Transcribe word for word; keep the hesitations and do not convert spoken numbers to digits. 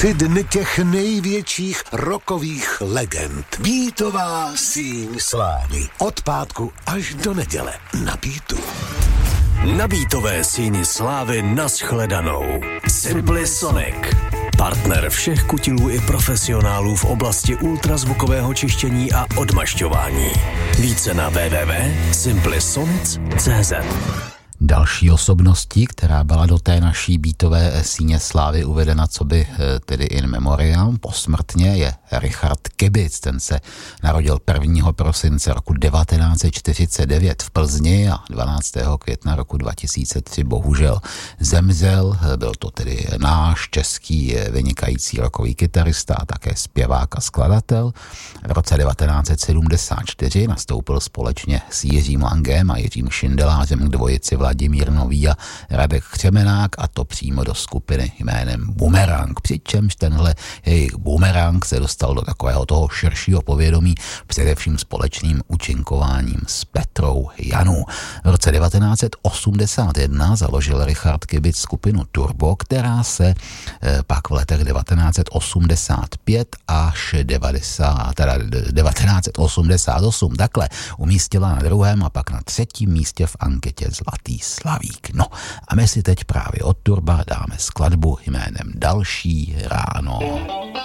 Tři dny těch největších rockových legend. Beatová síň slávy. Od pátku až do neděle na Beatu. Na Beatové síni slávy nashledanou. Simply Sonic. Partner všech kutilů i profesionálů v oblasti ultrazvukového čištění a odmašťování. Více na w w w tečka simply sonic tečka c z. Další osobností, která byla do té naší beatové síně slávy uvedena coby tedy in memoriam posmrtně, je Richard Kibitz. Ten se narodil prvního prosince roku devatenáct set čtyřicet devět v Plzni a dvanáctého května roku dva tisíce tři bohužel zemřel. Byl to tedy náš český vynikající rockový kytarista a také zpěvák a skladatel. V roce devatenáct set sedmdesát čtyři nastoupil společně s Jiřím Langem a Jiřím Šindelářem k dvojici Vladimír Nový a Radek Křemenák, a to přímo do skupiny jménem Boomerang. Přičemž tenhle jejich Boomerang se dostal do takového toho širšího povědomí především společným účinkováním s Petrou Janu. V roce devatenáct set osmdesát jedna založil Richard Kibitz skupinu Turbo, která se eh, pak v letech devatenáct set osmdesát pět až devadesát, teda devatenáct set osmdesát osm takhle umístila na druhém a pak na třetím místě v anketě Zlatý slavík. No a my si teď právě od Turba dáme skladbu jménem Další ráno.